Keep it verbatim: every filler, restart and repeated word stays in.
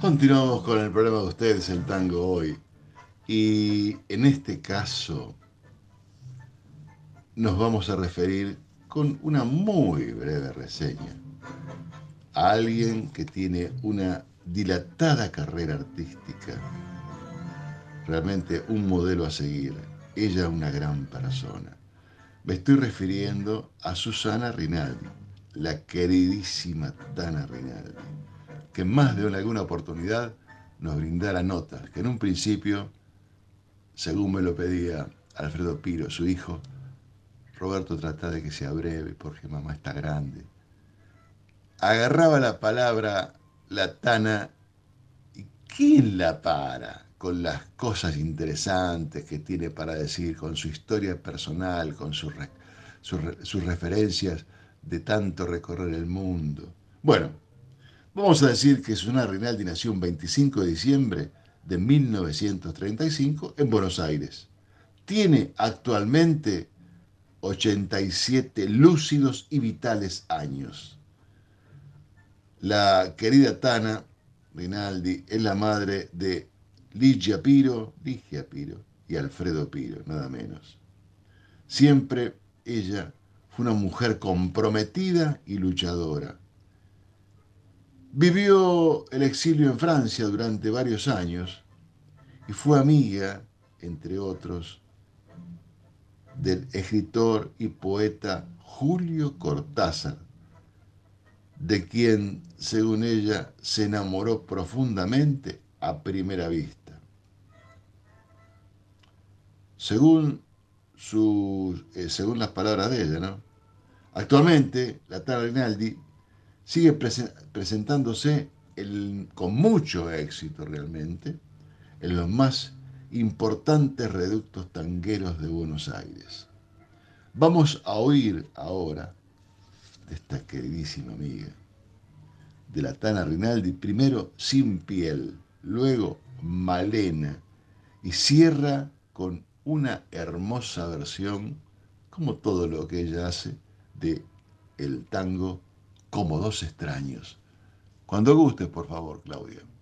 Continuamos con el programa de ustedes, el tango hoy. Y en este caso nos vamos a referir con una muy breve reseña a alguien que tiene una dilatada carrera artística, realmente un modelo a seguir. Ella una gran persona. Me estoy refiriendo a Susana Rinaldi, la queridísima Tana Rinaldi, que en más de alguna oportunidad nos brindara notas que en un principio, según me lo pedía Alfredo Piro, su hijo, Roberto, trata de que sea breve porque mamá está grande. Agarraba la palabra la Tana y ¿quién la para? Con las cosas interesantes que tiene para decir, con su historia personal, con sus, re, sus, sus referencias de tanto recorrer el mundo. Bueno, vamos a decir que Susana Rinaldi nació un veinticinco de diciembre de mil novecientos treinta y cinco en Buenos Aires. Tiene actualmente ochenta y siete lúcidos y vitales años. La querida Tana Rinaldi es la madre de Ligia Piro, Ligia Piro y Alfredo Piro, nada menos. Siempre ella fue una mujer comprometida y luchadora. Vivió el exilio en Francia durante varios años y fue amiga, entre otros, del escritor y poeta Julio Cortázar, de quien, según ella, se enamoró profundamente a primera vista. Según, su, eh, según las palabras de ella, ¿no? Actualmente, la Tana Rinaldi sigue presen presentándose el, con mucho éxito realmente en los más importantes reductos tangueros de Buenos Aires. Vamos a oír ahora de esta queridísima amiga, de la Tana Rinaldi, primero Sin Piel, luego Malena, y cierra con una hermosa versión, como todo lo que ella hace, de el tango Como dos extraños. Cuando gustes, por favor, Claudia.